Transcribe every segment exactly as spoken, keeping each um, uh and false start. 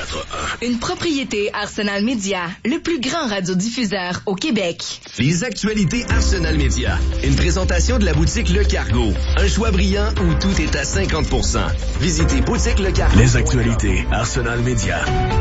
quatre un. Une propriété Arsenal Media, le plus grand radiodiffuseur au Québec. Les actualités Arsenal Media. Une présentation de la boutique Le Cargo. Un choix brillant où tout est à cinquante pour cent. Visitez boutique le cargo. Les actualités Arsenal Media.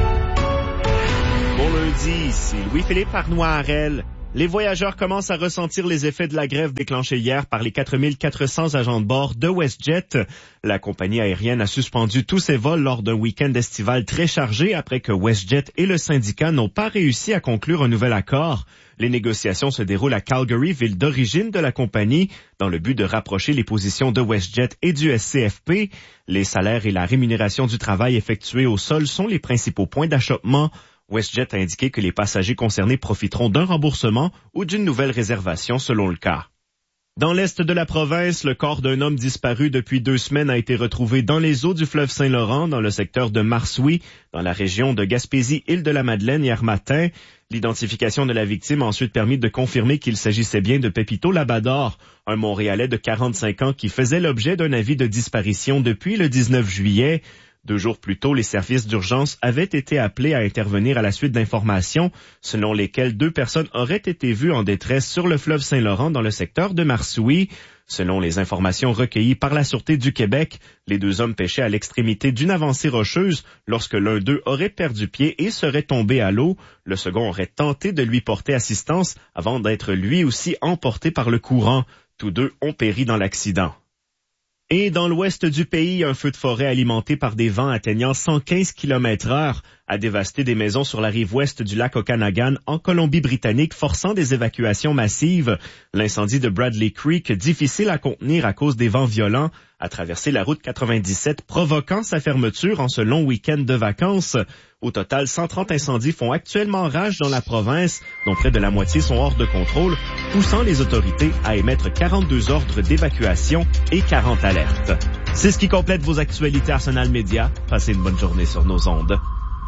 Bon lundi, ici Louis-Philippe Arnois-Harel. Les voyageurs commencent à ressentir les effets de la grève déclenchée hier par les quatre mille quatre cents agents de bord de WestJet. La compagnie aérienne a suspendu tous ses vols lors d'un week-end estival très chargé après que WestJet et le syndicat n'ont pas réussi à conclure un nouvel accord. Les négociations se déroulent à Calgary, ville d'origine de la compagnie, dans le but de rapprocher les positions de WestJet et du S C F P. Les salaires et la rémunération du travail effectué au sol sont les principaux points d'achoppement. WestJet a indiqué que les passagers concernés profiteront d'un remboursement ou d'une nouvelle réservation selon le cas. Dans l'est de la province, le corps d'un homme disparu depuis deux semaines a été retrouvé dans les eaux du fleuve Saint-Laurent, dans le secteur de Marsouis, dans la région de Gaspésie-Île-de-la-Madeleine hier matin. L'identification de la victime a ensuite permis de confirmer qu'il s'agissait bien de Pepito Labador, un Montréalais de quarante-cinq ans qui faisait l'objet d'un avis de disparition depuis le dix-neuf juillet. Deux jours plus tôt, les services d'urgence avaient été appelés à intervenir à la suite d'informations selon lesquelles deux personnes auraient été vues en détresse sur le fleuve Saint-Laurent dans le secteur de Marsouis. Selon les informations recueillies par la Sûreté du Québec, les deux hommes pêchaient à l'extrémité d'une avancée rocheuse lorsque l'un d'eux aurait perdu pied et serait tombé à l'eau. Le second aurait tenté de lui porter assistance avant d'être lui aussi emporté par le courant. Tous deux ont péri dans l'accident. Et dans l'ouest du pays, un feu de forêt alimenté par des vents atteignant cent quinze kilomètres heure a dévasté des maisons sur la rive ouest du lac Okanagan en Colombie-Britannique, forçant des évacuations massives. L'incendie de Bradley Creek, difficile à contenir à cause des vents violents, a traversé la route quatre-vingt-dix-sept, provoquant sa fermeture en ce long week-end de vacances. Au total, cent trente incendies font actuellement rage dans la province, dont près de la moitié sont hors de contrôle, poussant les autorités à émettre quarante-deux ordres d'évacuation et quarante alertes. C'est ce qui complète vos actualités Arsenal Media. Passez une bonne journée sur nos ondes.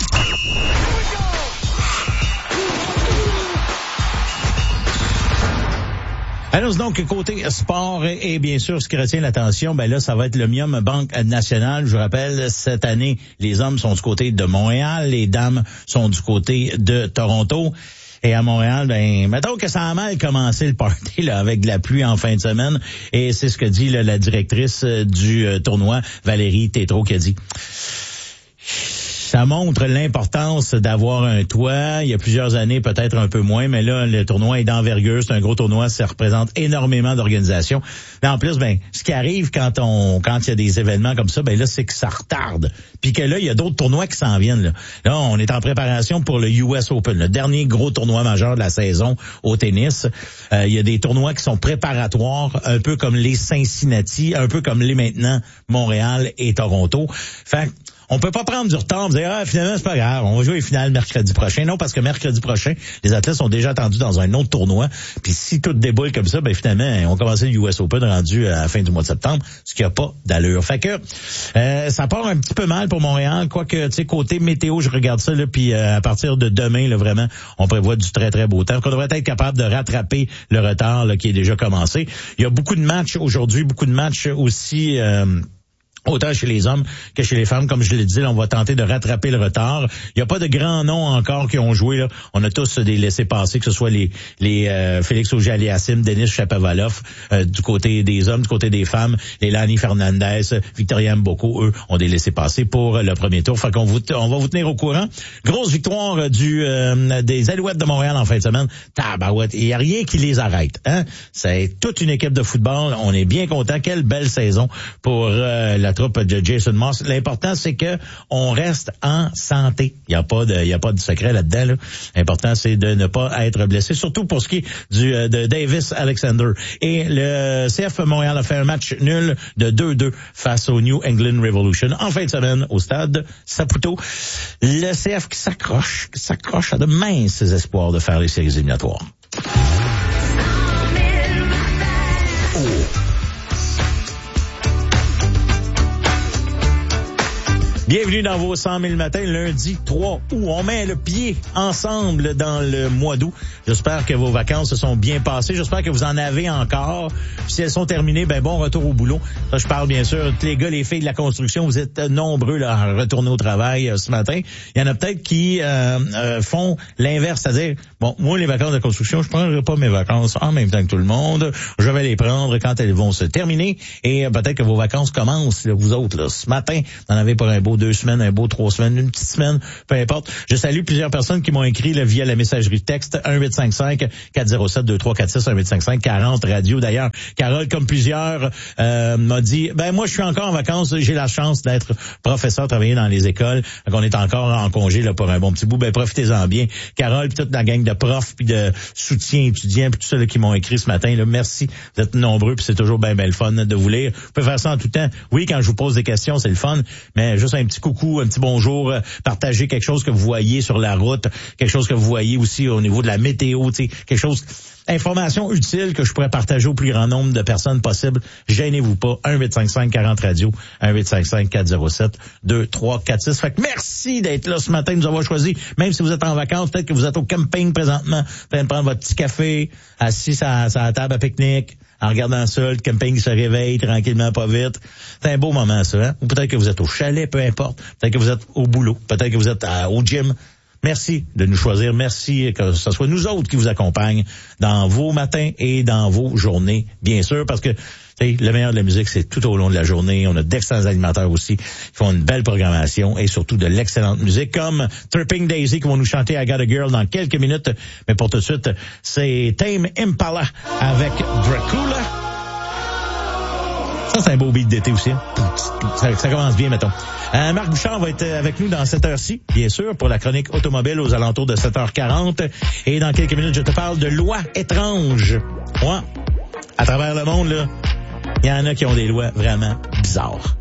Alors donc, côté sport et, et bien sûr, ce qui retient l'attention, ben là, ça va être l'Omnium Banque Nationale. Je vous rappelle, cette année, les hommes sont du côté de Montréal, les dames sont du côté de Toronto. Et à Montréal, ben, mettons que ça a mal commencé le party là, avec de la pluie en fin de semaine. Et c'est ce que dit là, la directrice du euh, tournoi, Valérie Tétrault, qui a dit... Ça montre l'importance d'avoir un toit. Il y a plusieurs années, peut-être un peu moins, mais là, le tournoi est d'envergure. C'est un gros tournoi, ça représente énormément d'organisations. Mais en plus, ben, ce qui arrive quand on, quand il y a des événements comme ça, ben là, c'est que ça retarde. Puis que là, il y a d'autres tournois qui s'en viennent. Là, là on est en préparation pour le U S Open, le dernier gros tournoi majeur de la saison au tennis. Euh, il y a des tournois qui sont préparatoires, un peu comme les Cincinnati, un peu comme les maintenant Montréal et Toronto. Fait on peut pas prendre du retard et dire, ah, finalement, c'est pas grave, on va jouer les finales mercredi prochain. Non, parce que mercredi prochain, les athlètes sont déjà attendus dans un autre tournoi. Puis si tout déboule comme ça, ben finalement, on commence le U S Open rendu à la fin du mois de septembre, ce qui a pas d'allure. Fait que euh, ça part un petit peu mal pour Montréal, quoique, tu sais, côté météo, je regarde ça, là, puis euh, à partir de demain, là, vraiment, on prévoit du très, très beau temps. On devrait être capable de rattraper le retard là, qui est déjà commencé. Il y a beaucoup de matchs aujourd'hui, beaucoup de matchs aussi... Euh, autant chez les hommes que chez les femmes. Comme je l'ai dit, là, on va tenter de rattraper le retard. Il n'y a pas de grands noms encore qui ont joué. Là. On a tous des laissés-passer, que ce soit les les euh, Félix Auger-Aliassime, Denis Shapovalov euh, du côté des hommes, du côté des femmes, les Lani Fernandez, Victoria Mboko, eux, ont des laissés-passer pour le premier tour. Fait qu'on vous, on va vous tenir au courant. Grosse victoire du euh, des Alouettes de Montréal en fin de semaine. Tabarouette. Il n'y a rien qui les arrête. Hein? C'est toute une équipe de football. On est bien content. Quelle belle saison pour euh, la troupe de Jason Moss. L'important, c'est que on reste en santé. Il n'y a pas de, il y a pas de secret là-dedans, là. L'important, c'est de ne pas être blessé, surtout pour ce qui est du, de Davis Alexander. Et le C F Montréal a fait un match nul de deux deux face au New England Revolution en fin de semaine au stade Saputo. Le C F qui s'accroche, qui s'accroche à de minces espoirs de faire les séries éliminatoires. Bienvenue dans vos cent mille matins, lundi trois août. On met le pied ensemble dans le mois d'août. J'espère que vos vacances se sont bien passées. J'espère que vous en avez encore. Si elles sont terminées, ben bon retour au boulot. Ça, je parle bien sûr, tous les gars, les filles de la construction, vous êtes nombreux là, à retourner au travail euh, ce matin. Il y en a peut-être qui euh, euh, font l'inverse, c'est-à-dire, bon, moi, les vacances de construction, je prendrai pas mes vacances en même temps que tout le monde. Je vais les prendre quand elles vont se terminer. Et euh, peut-être que vos vacances commencent, là, vous autres, là, ce matin. Vous en avez pour un beau deux semaines, un beau trois semaines, une petite semaine, peu importe. Je salue plusieurs personnes qui m'ont écrit là, via la messagerie texte un huit cinq cinq quatre zéro sept deux trois quatre six un huit cinq cinq quarante radio. D'ailleurs, Carole, comme plusieurs, euh, m'a dit, ben moi je suis encore en vacances, j'ai la chance d'être professeur, travailler dans les écoles, donc on est encore en congé là pour un bon petit bout. Ben profitez-en bien. Carole, puis toute la gang de profs, puis de soutien étudiants, puis tout ça là, qui m'ont écrit ce matin, là, merci. Vous êtes nombreux, puis c'est toujours bien ben le fun de vous lire. Vous pouvez faire ça en tout temps. Oui, quand je vous pose des questions, c'est le fun, mais juste un petit coucou, un petit bonjour, euh, partager quelque chose que vous voyez sur la route, quelque chose que vous voyez aussi au niveau de la météo, tu sais, quelque chose, information utile que je pourrais partager au plus grand nombre de personnes possible. Gênez-vous pas. un huit cinq cinq quarante radio, un huit cinq cinq quatre zéro sept deux trois quatre six. Fait que merci d'être là ce matin, de nous avoir choisi. Même si vous êtes en vacances, peut-être que vous êtes au camping présentement, en train de prendre votre petit café, assis à, à la table à pique-nique, en regardant ça, le camping se réveille tranquillement, pas vite. C'est un beau moment, ça, hein? Ou peut-être que vous êtes au chalet, peu importe. Peut-être que vous êtes au boulot. Peut-être que vous êtes à, au gym. Merci de nous choisir. Merci que ce soit nous autres qui vous accompagnent dans vos matins et dans vos journées, bien sûr, parce que t'sais, le meilleur de la musique, c'est tout au long de la journée. On a d'excellents animateurs aussi qui font une belle programmation et surtout de l'excellente musique, comme Tripping Daisy qui vont nous chanter I Got a Girl dans quelques minutes. Mais pour tout de suite, c'est Tame Impala avec Dracula. Ça, c'est un beau beat d'été aussi. Hein? Ça, ça commence bien, mettons. Euh, Marc Bouchard va être avec nous dans cette heure-ci, bien sûr, pour la chronique automobile aux alentours de sept heures quarante. Et dans quelques minutes, je te parle de lois étranges. Ouais. À travers le monde, là, il y en a qui ont des lois vraiment bizarres.